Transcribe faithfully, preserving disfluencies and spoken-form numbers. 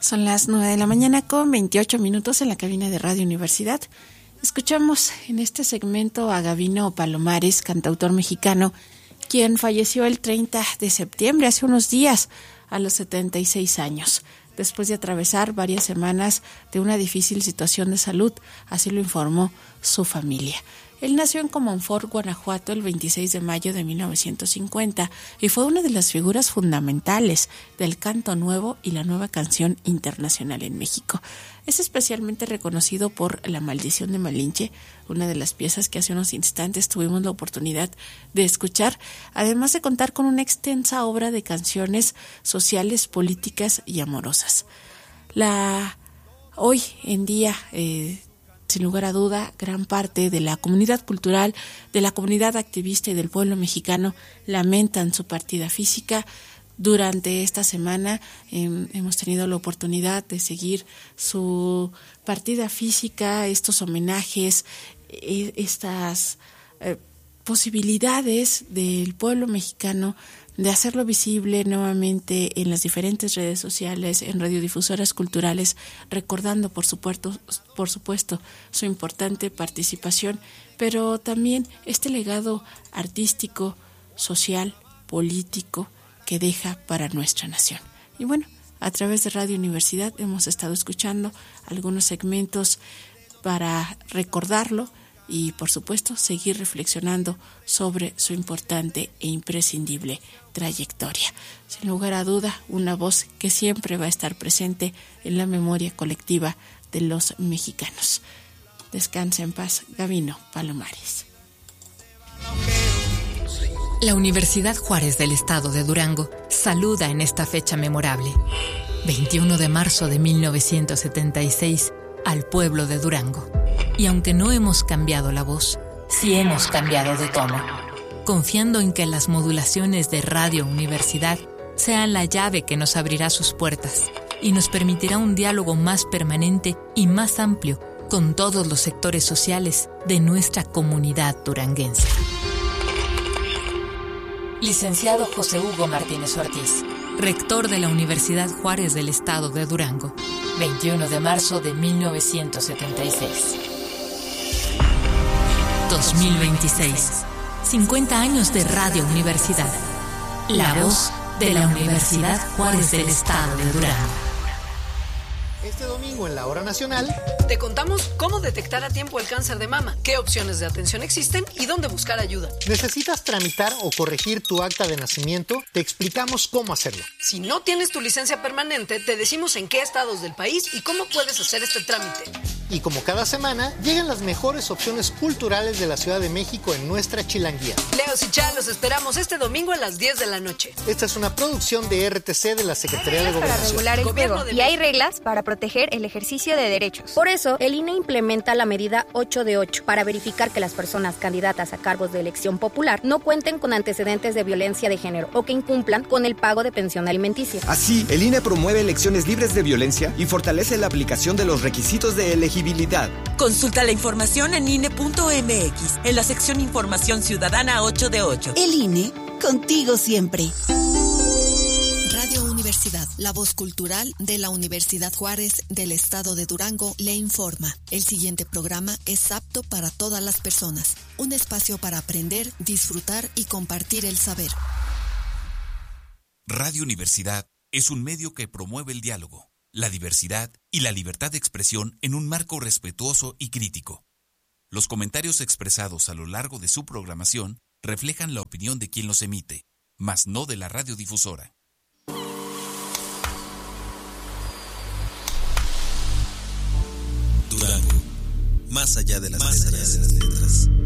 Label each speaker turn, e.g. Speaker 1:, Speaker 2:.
Speaker 1: Son las nueve de la mañana con veintiocho minutos en la cabina de Radio Universidad. Escuchamos en este segmento a Gavino Palomares, cantautor mexicano, quien falleció el treinta de septiembre, hace unos días, a los setenta y seis años, después de atravesar varias semanas de una difícil situación de salud, así lo informó su familia. Él nació en Comonfort, Guanajuato, el veintiséis de mayo de mil novecientos cincuenta y fue una de las figuras fundamentales del canto nuevo y la nueva canción internacional en México. Es especialmente reconocido por La Maldición de Malinche, una de las piezas que hace unos instantes tuvimos la oportunidad de escuchar, además de contar con una extensa obra de canciones sociales, políticas y amorosas. La hoy en día... Eh, Sin lugar a duda, gran parte de la comunidad cultural, de la comunidad activista y del pueblo mexicano lamentan su partida física. Durante esta semana eh, hemos tenido la oportunidad de seguir su partida física, estos homenajes, eh, estas eh, posibilidades del pueblo mexicano de hacerlo visible nuevamente en las diferentes redes sociales, en radiodifusoras culturales, recordando por supuesto, por supuesto su importante participación, pero también este legado artístico, social, político que deja para nuestra nación. Y bueno, a través de Radio Universidad hemos estado escuchando algunos segmentos para recordarlo y, por supuesto, seguir reflexionando sobre su importante e imprescindible trayectoria. Sin lugar a duda, una voz que siempre va a estar presente en la memoria colectiva de los mexicanos. Descansa en paz, Gavino Palomares.
Speaker 2: La Universidad Juárez del Estado de Durango saluda en esta fecha memorable, veintiuno de marzo de mil novecientos setenta y seis, al pueblo de Durango. Y aunque no hemos cambiado la voz, sí hemos cambiado de tono, confiando en que las modulaciones de Radio Universidad sean la llave que nos abrirá sus puertas y nos permitirá un diálogo más permanente y más amplio con todos los sectores sociales de nuestra comunidad duranguense. Licenciado José Hugo Martínez Ortiz, rector de la Universidad Juárez del Estado de Durango, veintiuno de marzo de mil novecientos setenta y seis. dos mil veintiséis. cincuenta años de Radio Universidad. La voz de la Universidad Juárez del Estado de Durango.
Speaker 3: Este domingo en la Hora Nacional
Speaker 4: te contamos cómo detectar a tiempo el cáncer de mama, qué opciones de atención existen y dónde buscar ayuda.
Speaker 3: ¿Necesitas tramitar o corregir tu acta de nacimiento? Te explicamos cómo hacerlo.
Speaker 4: Si no tienes tu licencia permanente, te decimos en qué estados del país y cómo puedes hacer este trámite.
Speaker 3: Y como cada semana, llegan las mejores opciones culturales de la Ciudad de México en nuestra chilanguía.
Speaker 4: Leos y Chá, los esperamos este domingo a las diez de la noche.
Speaker 3: Esta es una producción de R T C de la Secretaría de Gobernación.
Speaker 5: Para regular el juego, y hay reglas para proteger el ejercicio de derechos. Por eso, el I N E implementa la medida ocho de ocho para verificar que las personas candidatas a cargos de elección popular no cuenten con antecedentes de violencia de género o que incumplan con el pago de pensión alimenticia.
Speaker 6: Así, el I N E promueve elecciones libres de violencia y fortalece la aplicación de los requisitos de elegibilidad.
Speaker 7: Consulta la información en I N E punto M X, en la sección Información Ciudadana ocho de ocho.
Speaker 8: El I N E, contigo siempre.
Speaker 9: Radio Universidad, la voz cultural de la Universidad Juárez del Estado de Durango, le informa. El siguiente programa es apto para todas las personas. Un espacio para aprender, disfrutar y compartir el saber.
Speaker 10: Radio Universidad es un medio que promueve el diálogo, la diversidad y la libertad de expresión en un marco respetuoso y crítico. Los comentarios expresados a lo largo de su programación reflejan la opinión de quien los emite, mas no de la radiodifusora.
Speaker 11: Durango, más allá de las letras.